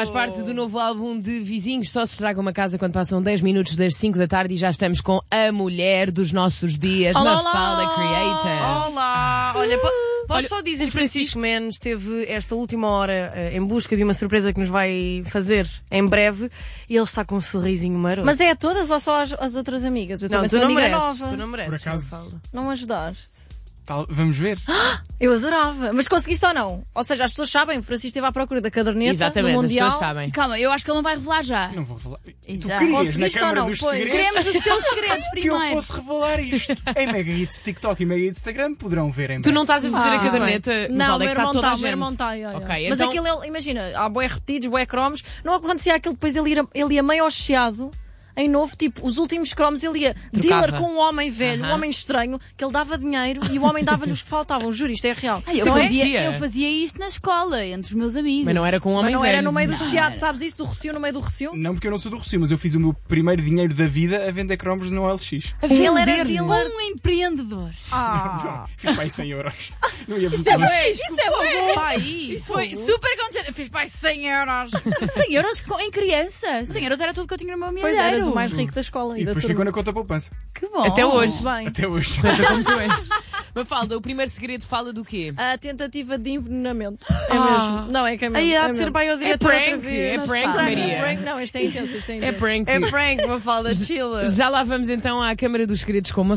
Faz parte do novo álbum de Vizinhos. Só se estraga uma casa quando passam 10 minutos das 5 da tarde e já estamos com a mulher dos nossos dias, Mafalda Creator. Olá! Olha, posso só dizer que Francisco Menes teve esta última hora em busca de uma surpresa que nos vai fazer em breve e ele está com um sorrisinho maroto. Mas é a todas ou só as outras amigas? Eu também tu sou não amiga mereces, nova. tu não mereces. Por acaso- Mafalda. Não me ajudaste. Vamos ver. Eu adorava. Mas conseguiste ou não? Ou seja, as pessoas sabem, o Francisco esteve à procura da caderneta Exatamente, no as Mundial. pessoas sabem. Calma, eu acho que ele não vai revelar já. Não vou falar. Tu Exato. querias na Conseguiste ou Câmara não? dos Pois. Segredos Queremos os teus segredos que eu primeiro. fosse revelar isto. Em Mega Hits TikTok e Mega Hits Instagram poderão ver em breve. Tu não estás a fazer a caderneta, Não, Mafalda, o meu é que está irmão toda a está, o meu gente. irmão está. Ok, Mas então- aquilo, imagina, há bué repetidos, bué cromos, não acontecia aquilo depois ele ia meio ao chiado, em novo, tipo, os últimos cromos ele ia Trocava. dealer com um homem velho, um homem estranho, que ele dava dinheiro e o homem dava-lhe os que faltavam, juro, isto é real. Ai, eu fazia isto na escola, entre os meus amigos. Mas não era com um Mas homem não velho. era no meio do Não chiado, era. sabes isso? Do Rocio, no meio do Rocio? Não, porque eu não sou do Rocio, mas eu fiz o meu primeiro dinheiro da vida a vender cromos no OLX. Ele era dealer. Um empreendedor. Fiz mais 100 euros. Não ia Isso é bom! muito Isso é bom! Pai, Isso foi super contente. Eu fiz pai 100 euros. 100 euros em criança. 100 euros era tudo que eu tinha no meu Pois milheiro. eras o mais rico da escola E e da depois turma. ficou na conta poupança. Que bom. Até hoje. Bem, Até hoje. Pensa como tu és. Mafalda, o primeiro segredo fala do quê? a tentativa de envenenamento. É mesmo. Não, é que é mesmo. aí há é de ser mesmo. bem ao É diretor outra prank, vez. é prank, Prank, Maria. prank. Não, isto é intenso, isto é intenso. É prank. É prank, Mafalda, chila. Já lá vamos então à Câmara dos Segredos com uma